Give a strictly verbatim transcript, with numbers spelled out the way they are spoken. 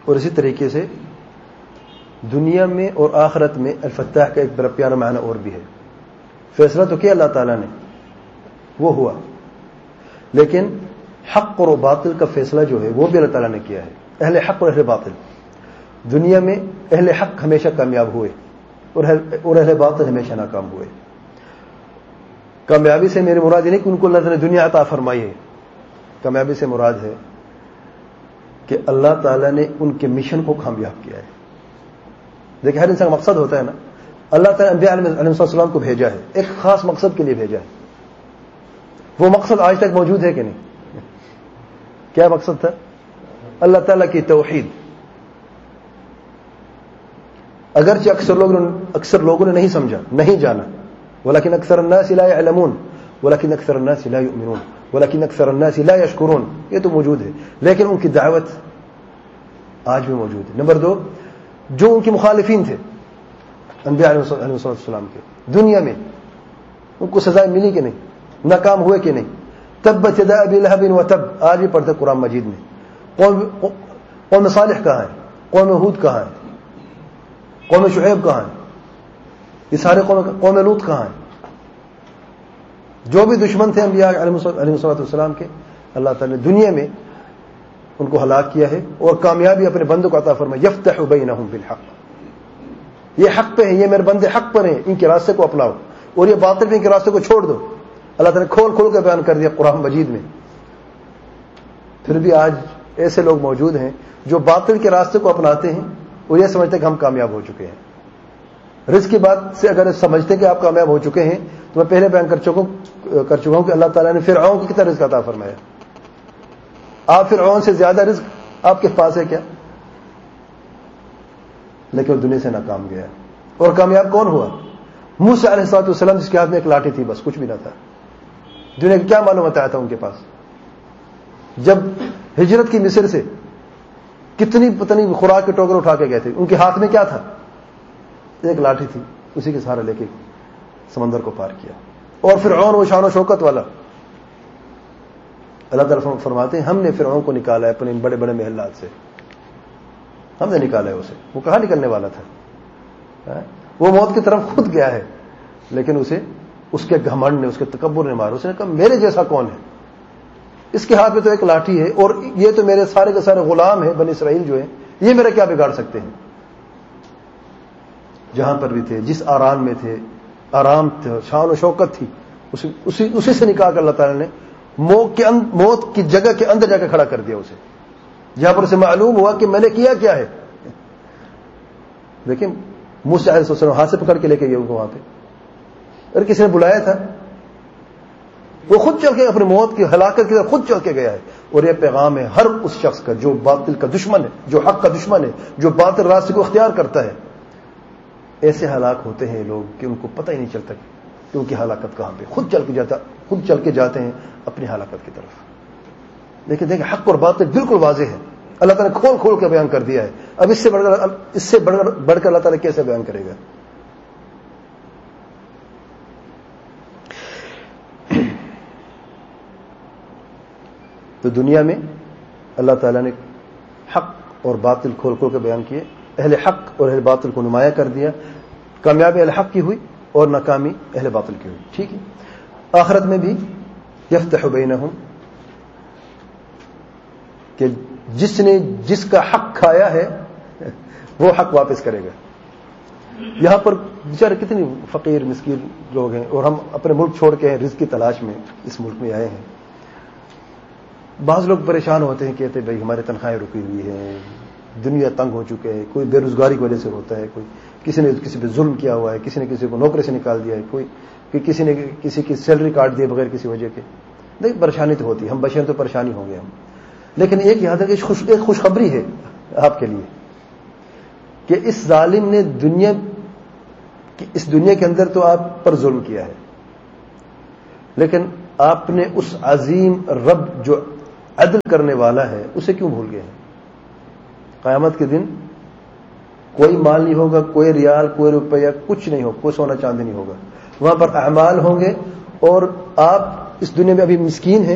اور اسی طریقے سے دنیا میں اور آخرت میں الفتاح کا ایک بڑا پیارا معنی اور بھی ہے. فیصلہ تو کیا اللہ تعالیٰ نے، وہ ہوا، لیکن حق اور باطل کا فیصلہ جو ہے وہ بھی اللہ تعالیٰ نے کیا ہے. اہل حق اور اہل باطل، دنیا میں اہل حق ہمیشہ کامیاب ہوئے اور اہل باطل ہمیشہ ناکام ہوئے. کامیابی سے میری مراد یہ نہیں کہ ان کو اللہ تعالیٰ نے دنیا عطا فرمائی ہے. کامیابی سے مراد ہے کہ اللہ تعالیٰ نے ان کے مشن کو کامیاب کیا ہے. دیکھیں ہر انسان کا مقصد ہوتا ہے نا. اللہ تعالیٰ انبیاء علیہ السلام کو بھیجا ہے، ایک خاص مقصد کے لیے بھیجا ہے. وہ مقصد آج تک موجود ہے کہ نہیں؟ کیا مقصد تھا؟ اللہ تعالیٰ کی توحید. اگرچہ اکثر لوگوں اکثر لوگوں نے نہیں سمجھا، نہیں جانا، ولكن اکثر الناس لا يعلمون ولكن اکثر الناس لا يؤمنون ولكن اکثر الناس لا يشكرون. یہ تو موجود ہے، لیکن ان کی دعوت آج بھی موجود ہے. نمبر دو، جو ان کے مخالفین تھے انبیاء علیہ السلام کے، دنیا میں ان کو سزائیں ملی کہ نہیں؟ ناکام ہوئے کہ نہیں؟ تبت یدا ابی لہب وتب، آج بھی پڑھتے قرآن مجید میں. قوم قوم صالح کہاں ہے؟ قوم ہود کہاں ہے؟ قوم شعیب کہاں ہے؟ یہ سارے قوم قوم لوط کہاں ہیں؟ جو بھی دشمن تھے انبیاء علیہ السلام کے، اللہ تعالی نے دنیا میں ان کو ہلاک کیا ہے اور کامیابی اپنے بندوں کو عطا فرمائی. یفتح بینہم بالحق، یہ حق پہ ہیں، یہ میرے بندے حق پر ہیں، ان کے راستے کو اپناؤ، اور یہ باطل پہ ان کے راستے کو چھوڑ دو. اللہ تعالی نے کھول کھول کے بیان کر دیا قرآن مجید میں. پھر بھی آج ایسے لوگ موجود ہیں جو باطل کے راستے کو اپناتے ہیں اور یہ سمجھتے ہیں کہ ہم کامیاب ہو چکے ہیں. رزق کی بات سے اگر سمجھتے ہیں کہ آپ کامیاب ہو چکے ہیں تو میں پہلے بیان کر چکا کر چکا ہوں کہ اللہ تعالیٰ نے فرعون کو کتنا رزق عطا فرمایا. آپ فرعون سے زیادہ رزق آپ کے پاس ہے کیا؟ لیکن وہ دنیا سے ناکام گیا. اور کامیاب کون ہوا؟ موسیٰ علیہ السلام، جس کے ہاتھ میں ایک لاٹھی تھی، بس کچھ بھی نہ تھا. دنیا کی کیا معلومات آیا تھا ان کے پاس؟ جب ہجرت کی مصر سے کتنی پتہ نہیں خوراک کے ٹوکر اٹھا کے گئے تھے، ان کے ہاتھ میں کیا تھا؟ ایک لاٹھی تھی، اسی کے سہارا لے کے سمندر کو پار کیا. اور فرعون وہ شان و شوکت والا، اللہ تعالیٰ فرماتے ہیں ہم نے فرعون کو نکالا ہے اپنے بڑے بڑے محلات سے، ہم نے نکالا ہے اسے. وہ کہاں نکلنے والا تھا؟ وہ موت کی طرف خود گیا ہے، لیکن اسے اس کے گھمنڈ نے، اس کے تکبر نے مارا. اس نے کہا میرے جیسا کون ہے؟ اس کے ہاتھ میں تو ایک لاٹھی ہے اور یہ تو میرے سارے کے سارے غلام ہیں، بنی اسرائیل جو ہیں، یہ میرا کیا بگاڑ سکتے ہیں؟ جہاں پر بھی تھے، جس آرام میں تھے، آرام تھے، شان و شوکت تھی، اسی اسی, اسی سے نکال کر اللہ تعالیٰ نے موت کے اند, موت کی جگہ کے اندر جا کے کھڑا کر دیا اسے، جہاں پر اسے معلوم ہوا کہ میں نے کیا کیا ہے. لیکن موسیٰ علیہ السلام ہاتھ سے پکڑ کے لے کے گئے ان کو وہاں پہ. اگر کسی نے بلایا تھا، وہ خود چل کے اپنی موت کی ہلاکت کی طرف خود چل کے گیا ہے. اور یہ پیغام ہے ہر اس شخص کا جو باطل کا دشمن ہے، جو حق کا دشمن ہے، جو باطل راستے کو اختیار کرتا ہے. ایسے ہلاک ہوتے ہیں لوگ کہ ان کو پتہ ہی نہیں چلتا کہ ان کی ہلاکت کہاں پہ. خود چل کے جاتا خود چل کے جاتے ہیں اپنی ہلاکت کی طرف. لیکن دیکھیں حق اور باطل بالکل واضح ہے، اللہ تعالیٰ نے کھول کھول کے بیان کر دیا ہے. اب اس سے بڑھ کر اس سے بڑھ کر بڑھ کر اللہ تعالیٰ کیسے بیان کرے گا؟ تو دنیا میں اللہ تعالیٰ نے حق اور باطل کھول کھول کے بیان کیے، اہل حق اور اہل باطل کو نمایاں کر دیا. کامیابی اہل حق کی ہوئی اور ناکامی اہل باطل کی ہوئی. ٹھیک ہے. آخرت میں بھی یفتح بینہم، کہ جس نے جس کا حق کھایا ہے وہ حق واپس کرے گا. یہاں پر بیچارے کتنی فقیر مسکین لوگ ہیں اور ہم اپنے ملک چھوڑ کے رزق کی تلاش میں اس ملک میں آئے ہیں. بعض لوگ پریشان ہوتے ہیں، کہتے ہیں بھائی ہماری تنخواہیں رکی ہوئی ہیں، دنیا تنگ ہو چکے ہیں، کوئی بے روزگاری کی وجہ سے روتا ہے، کوئی کسی نے کسی پہ ظلم کیا ہوا ہے، کسی نے کسی کو نوکری سے نکال دیا ہے، کوئی کہ کسی نے کسی کی سیلری کاٹ دی بغیر کسی وجہ کے. دیکھ پریشانی تو ہوتی ہے، ہم بشر تو پریشانی ہوں گے ہم. لیکن ایک یاد ہے کہ ایک خوشخبری ہے آپ کے لیے کہ اس ظالم نے دنیا اس دنیا کے اندر تو آپ پر ظلم کیا ہے، لیکن آپ نے اس عظیم رب جو عدل کرنے والا ہے اسے کیوں بھول گئے ہیں؟ قیامت کے دن کوئی مال نہیں ہوگا، کوئی ریال، کوئی روپیہ، کچھ نہیں ہوگا، کوئی سونا چاندی نہیں ہوگا. وہاں پر اعمال ہوں گے اور آپ اس دنیا میں ابھی مسکین ہیں